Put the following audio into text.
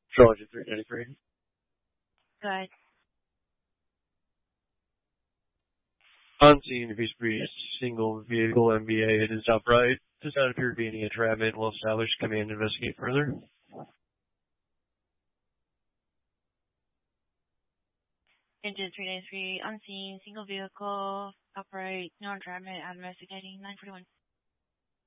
Georgia 393. Go ahead. On scene, if he's breached single vehicle MBA, it is upright. Does not appear to be any entrapment. Will establish command investigate further. Engine 393 on scene, single vehicle, upright, no entrapment, I'm investigating 941.